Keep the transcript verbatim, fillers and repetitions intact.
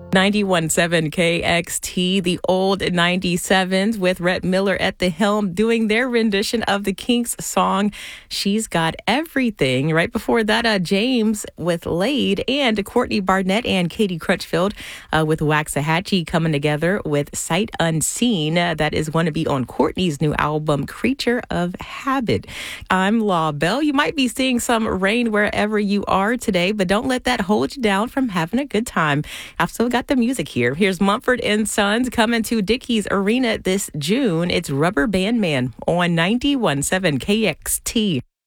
ninety-one point seven K X T, the old ninety-sevens with Rhett Miller at the helm doing their rendition of the Kinks song, She's Got Everything. Right before that, uh, James with Laid and Courtney Barnett and Katie Crutchfield uh, with Waxahachie coming together with Sight Unseen. Uh, that is going to be on Courtney's new album, Creature of Habit. I'm Law Bell. You might be seeing some rain wherever you are today, but don't let that hold you down from having a good time. I've still got the music here. Here's Mumford and Sons coming to Dickies Arena this June. It's Rubber Band Man on ninety-one point seven K X T.